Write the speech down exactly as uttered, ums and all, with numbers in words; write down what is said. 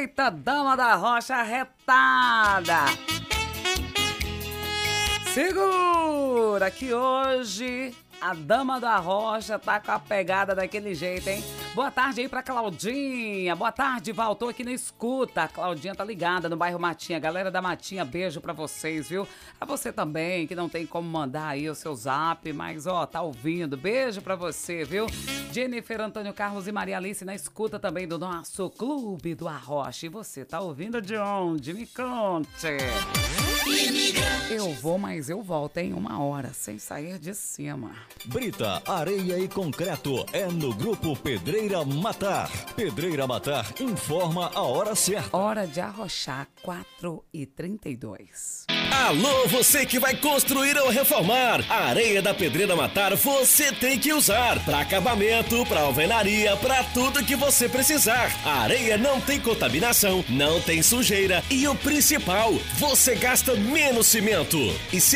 Eita, Dama da Rocha retada! Segura que hoje a Dama da Rocha tá com a pegada daquele jeito, hein? Boa tarde aí pra Claudinha. Boa tarde, Val. Tô aqui na escuta. A Claudinha tá ligada no bairro Matinha. Galera da Matinha, beijo pra vocês, viu? A você também, que não tem como mandar aí o seu zap, mas ó, tá ouvindo. Beijo pra você, viu? Jennifer, Antônio Carlos e Maria Alice na escuta também do nosso Clube do Arrocha. E você tá ouvindo de onde? Me conte. Eu vou, mas eu volto em uma hora, sem sair de cima. Brita, areia e concreto é no Grupo Pedreira Matar. Pedreira Matar informa a hora certa. Hora de arrochar, quatro e trinta e dois. Alô, você que vai construir ou reformar. A areia da Pedreira Matar você tem que usar. Para acabamento, para alvenaria, para tudo que você precisar. A areia não tem contaminação, não tem sujeira e o principal, você gasta menos cimento. E se